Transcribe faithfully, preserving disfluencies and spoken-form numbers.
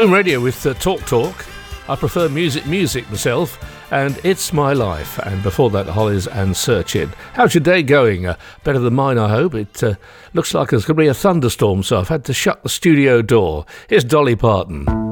Boom Radio with uh, Talk Talk. I prefer music music myself, and It's My Life. And before that, Hollies and Searchin'. How's your day going? Uh, better than mine, I hope. It uh, looks like there's going to be a thunderstorm, so I've had to shut the studio door. Here's Dolly Parton.